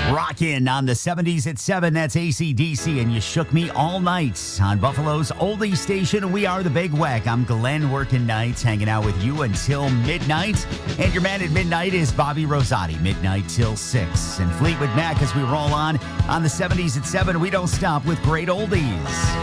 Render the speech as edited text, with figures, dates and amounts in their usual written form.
Rockin' on the 70s at 7. That's AC/DC, and you shook me all night on Buffalo's oldie station. We are the Big Wack. I'm Glenn, working nights, hanging out with you until midnight. And your man at midnight is Bobby Rosati, midnight till 6. And Fleetwood Mac as we roll on the 70s at 7. We don't stop with great oldies.